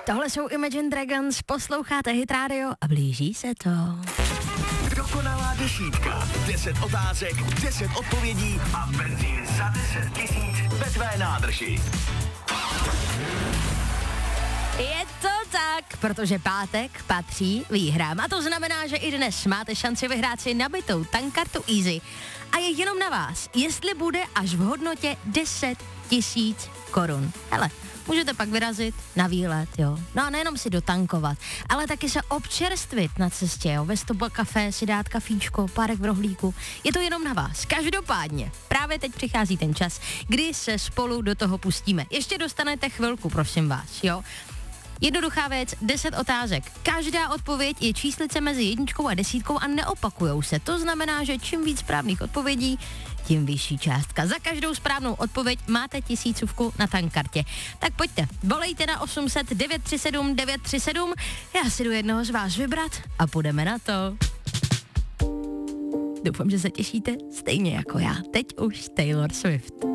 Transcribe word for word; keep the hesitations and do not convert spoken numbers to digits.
Tohle jsou Imagine Dragons, posloucháte Hit Radio a blíží se to. Dokonalá desítka. deset otázek, deset odpovědí a benzín za deset tisíc ve tvé nádrži. Je to tak, protože pátek patří výhrám. A to znamená, že i dnes máte šanci vyhrát si nabitou tankkartu Easy. A je jenom na vás, jestli bude až v hodnotě deset tisíc korun. Hele, můžete pak vyrazit na výlet, jo. No a nejenom si dotankovat, ale taky se občerstvit na cestě, jo. Ve Stopa Café si dát kafíčko, párek v rohlíku. Je to jenom na vás. Každopádně, právě teď přichází ten čas, kdy se spolu do toho pustíme. Ještě dostanete chvilku, prosím vás, jo. Jednoduchá věc, deset otázek. Každá odpověď je číslice mezi jedničkou a desítkou a neopakujou se. To znamená, že čím víc správných odpovědí, tím vyšší částka. Za každou správnou odpověď máte tisícovku na tankkartě. Tak pojďte, volejte na osm set devět tři sedm devět tři sedm. Já si jdu jednoho z vás vybrat a půjdeme na to. Doufám, že se těšíte stejně jako já. Teď už Taylor Swift.